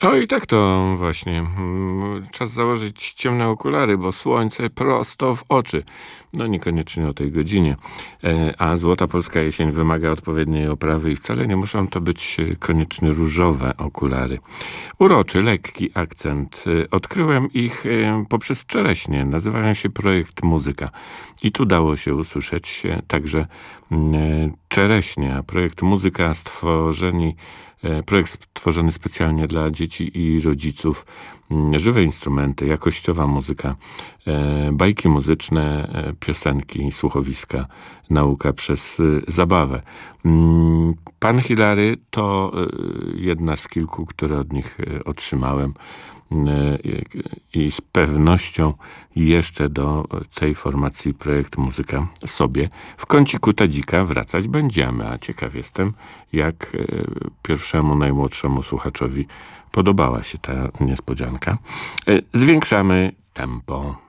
O i tak to właśnie. Czas założyć ciemne okulary, bo słońce prosto w oczy. No niekoniecznie o tej godzinie. A złota polska jesień wymaga odpowiedniej oprawy i wcale nie muszą to być koniecznie różowe okulary. Uroczy, lekki akcent. Odkryłem ich poprzez czereśnie. Nazywają się Projekt Muzyka. I tu dało się usłyszeć także czereśnie. Projekt Muzyka projekt stworzony specjalnie dla dzieci i rodziców. Żywe instrumenty, jakościowa muzyka, bajki muzyczne, piosenki, słuchowiska, nauka przez zabawę. Pan Hilary to jedna z kilku, które od nich otrzymałem. I z pewnością jeszcze do tej formacji Projekt Muzyka sobie w kąciku Tadzika wracać będziemy. A ciekaw jestem, jak pierwszemu, najmłodszemu słuchaczowi podobała się ta niespodzianka. Zwiększamy tempo.